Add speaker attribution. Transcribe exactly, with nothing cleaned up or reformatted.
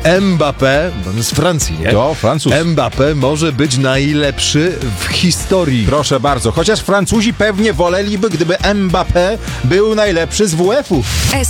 Speaker 1: Mbappé, on z Francji, nie?
Speaker 2: To Francuz.
Speaker 1: Mbappé może być najlepszy w historii.
Speaker 2: Proszę bardzo, chociaż Francuzi pewnie woleliby, gdyby Mbappé był najlepszy z W F u.